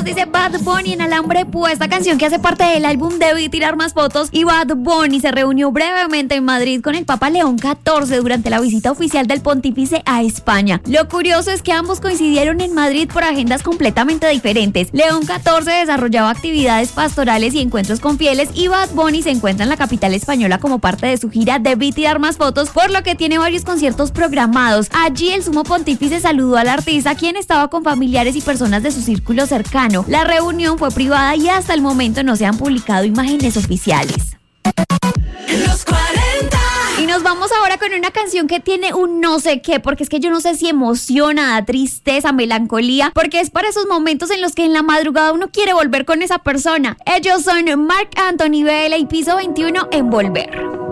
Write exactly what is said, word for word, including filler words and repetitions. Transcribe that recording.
dice Bad Bunny en Alambre Puesta, canción que hace parte del álbum Debí Tirar Más Fotos. Y Bad Bunny se reunió brevemente en Madrid con el Papa León catorce durante la visita oficial del pontífice a España. Lo curioso es que ambos coincidieron en Madrid por agendas completamente diferentes. León catorce desarrollaba actividades pastorales y encuentros con fieles, y Bad Bunny se encuentra en la capital española como parte de su gira Debí Tirar Más Fotos, por lo que tiene varios conciertos programados. Allí el sumo pontífice saludó al artista, quien estaba con familiares y personas de su círculo cercano. La reunión fue privada y hasta el momento no se han publicado imágenes oficiales. Los cuarenta. Y nos vamos ahora con una canción que tiene un no sé qué, porque es que yo no sé si emociona, da tristeza, melancolía, porque es para esos momentos en los que en la madrugada uno quiere volver con esa persona. Ellos son Marc Anthony, B L y Piso veintiuno en Volver.